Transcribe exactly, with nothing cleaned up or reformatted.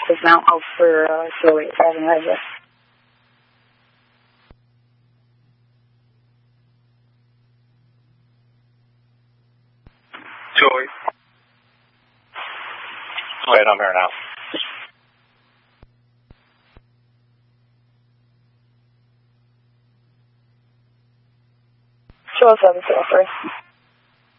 dismount over uh, zero eight five and Raja. Joey. Wait, I'm here now. Show us seven, zero three.